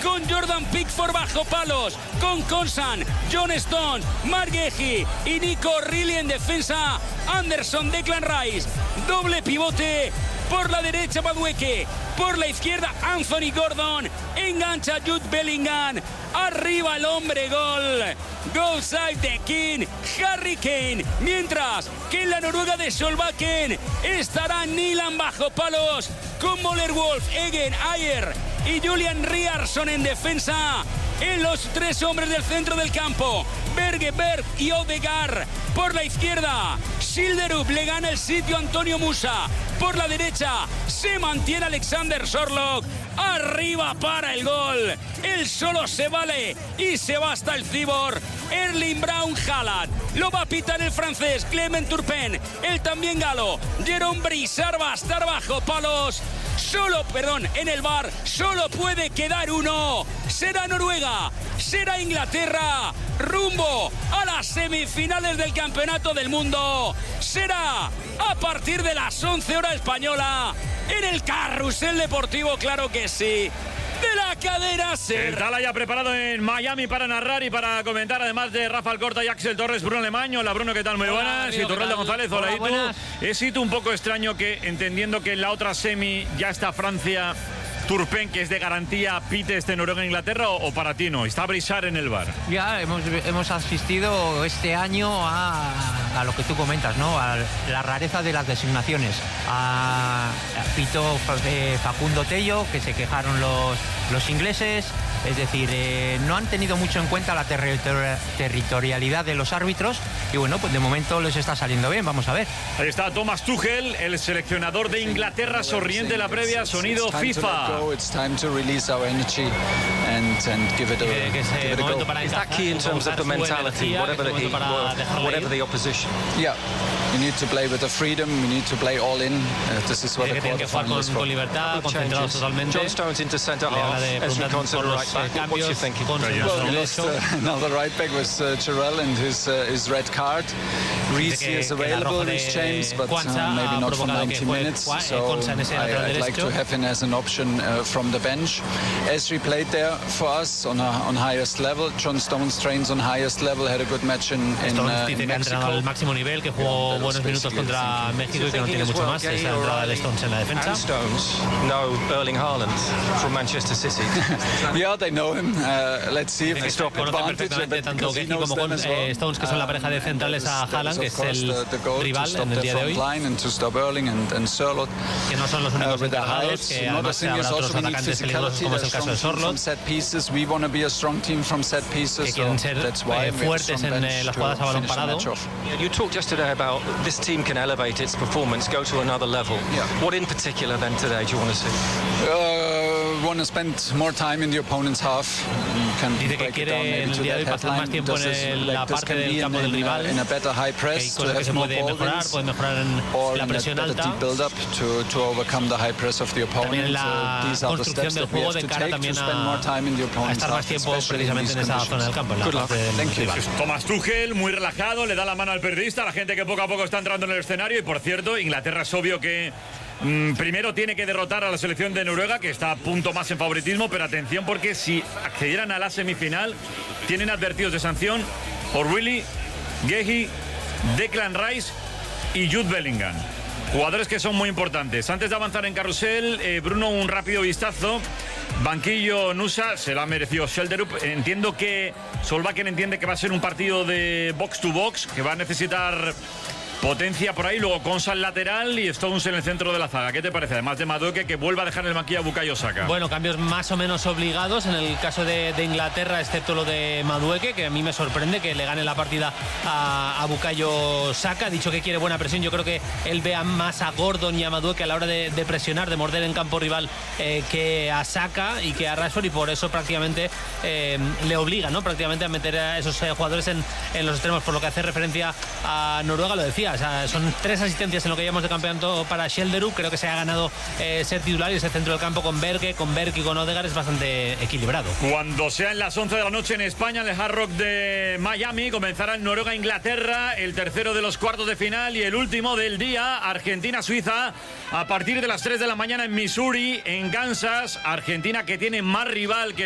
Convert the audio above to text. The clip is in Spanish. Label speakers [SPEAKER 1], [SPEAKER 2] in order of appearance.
[SPEAKER 1] con Jordan Pickford bajo palos, con Konsan, John Stone, Mark Gehi y Nico Riley en defensa, Anderson, Declan Rice, doble pivote, por la derecha Madueke, por la izquierda Anthony Gordon, engancha Jude Bellingham, arriba el hombre gol, goal side de King, Harry Kane, mientras que en la Noruega de Solbakken estará Nyland bajo palos, con Moller Wolf, Egen, Ayer y Julian Ryerson en defensa. En los tres hombres del centro del campo, Berge, Berg y Odegaard. Por la izquierda, Schilderup le gana el sitio a Antonio Musa. Por la derecha, se mantiene Alexander Sorloth. Arriba para el gol. Él solo se vale y se va hasta el cibor. Erling Braut Haaland. Lo va a pitar el francés Clement Turpin. El también galo Jérôme Brissard va a estar bajo palos. En el VAR solo puede quedar uno. Será Noruega, será Inglaterra, rumbo a las semifinales del Campeonato del Mundo. Será a partir de las 11 horas española en el Carrusel Deportivo, claro que sí. De la cadena SER.
[SPEAKER 2] El Tala ya preparado en Miami para narrar y para comentar, además de Rafa Alcorta y Axel Torres, Bruno Alemán. Hola Bruno, ¿qué tal? Muy buenas. Y Turralda González, hola Itu. Es Itu un poco extraño que, entendiendo que en la otra semi ya está Francia, Turpin, que es de garantía, pite Noruega-Inglaterra, o para ti no? ¿Está Brissard en el VAR?
[SPEAKER 3] Ya hemos asistido este año a lo que tú comentas, ¿no? A la rareza de las designaciones. Pitó Facundo Tello, que se quejaron los ingleses. Es decir, no han tenido mucho en cuenta la territorialidad de los árbitros y bueno, pues de momento les está saliendo bien, vamos a ver.
[SPEAKER 2] Ahí está Thomas Tuchel, el seleccionador de Inglaterra, sonriente en la previa, sonido FIFA.
[SPEAKER 4] Que es el momento para encajar, whatever the opposition. Yeah, you need to play with the freedom, you need to play all in. This is what the quarterfinal is for.
[SPEAKER 5] Con libertad, concentrados totalmente.
[SPEAKER 4] John Stones into centre half, Ezri Konsa right back. What do you think?
[SPEAKER 5] Well,
[SPEAKER 4] lost another right back was Chirel and his red card. Reece is available, Reece James, but maybe not for 90 minutes. So I'd like to have him as an option from the bench. Ezri played there for us on highest level. John Stones trains on highest level, had a good match in
[SPEAKER 5] dice que ha entrenado al máximo nivel, que jugó buenos minutos contra México y que no tiene mucho más. Esa entrada de Stones en la defensa.
[SPEAKER 4] And Stones know Erling Haaland from Manchester City. Yeah, they know him. Let's see if they stop advantage.
[SPEAKER 5] Perfectamente tanto Gehi como con Stones, que son la pareja de centrales, a Haaland, que es el rival en el día de hoy. Que no son los únicos encargados, que además habrá otros atacantes peligrosos, como es el caso de Sorloth, que quieren ser fuertes en las jugadas a balón parado.
[SPEAKER 4] You talked yesterday about this team can elevate its performance, go to another level. What in particular then today do you want to see? Want to spend more time in the opponent's half.
[SPEAKER 5] Dice que quiere en el día de hoy pasar más tiempo en la parte del campo del rival, que hay cosas que se puede mejorar en la presión alta, también en la construcción del juego de cara también a estar más tiempo precisamente en esa zona del campo, en la parte del rival.
[SPEAKER 2] Thomas Tuchel, muy relajado, le da la mano al periodista, a la gente que poco a poco está entrando en el escenario. Y por cierto, Inglaterra es obvio que primero tiene que derrotar a la selección de Noruega, que está a punto más en favoritismo, pero atención, porque si accedieran a la semifinal tienen advertidos de sanción O'Reilly, Gehi, Declan Rice y Jude Bellingham, jugadores que son muy importantes. Antes de avanzar en carrusel, Bruno, un rápido vistazo. Banquillo Nusa, se lo ha merecido Schilderup. Entiendo que Solbakken entiende que va a ser un partido de box to box, que va a necesitar potencia por ahí, luego Konsa al lateral y Stones en el centro de la zaga. ¿Qué te parece? Además de Madueke, que vuelva a dejar en el banquillo a Bukayo Saka.
[SPEAKER 5] Bueno, cambios más o menos obligados en el caso de Inglaterra, excepto lo de Madueke, que a mí me sorprende que le gane la partida a Bukayo Saka. Ha dicho que quiere buena presión. Yo creo que él vea más a Gordon y a Madueke a la hora de presionar, de morder en campo rival, que a Saka y que a Rashford, y por eso prácticamente le obliga, ¿no? Prácticamente a meter a esos jugadores en los extremos. Por lo que hace referencia a Noruega, lo decía, o sea, son 3 asistencias en lo que llevamos de campeonato para Schilderup. Creo que se ha ganado ser titular, y ese centro del campo con Berg y con Odegaard es bastante equilibrado.
[SPEAKER 2] Cuando sean las 11 de la noche en España, en el Hard Rock de Miami, comenzará el Noruega-Inglaterra, el tercero de los cuartos de final y el último del día, Argentina-Suiza, a partir de las 3 de la mañana en Missouri, en Kansas. Argentina, que tiene más rival que